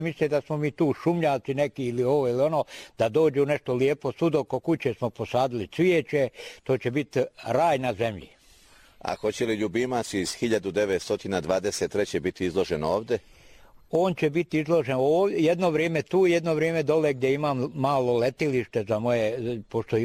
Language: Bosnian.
Misle da smo mi tu šumljaci neki ili ovo ili ono, da dođu nešto lijepo. Sud oko kuće smo posadili cvijeće, to će biti raj na zemlji. A hoće li ljubimac iz 1923. biti izložen ovdje? On će biti izložen jedno vrijeme tu, jedno vrijeme dole gdje imam malo letilište za moje, pošto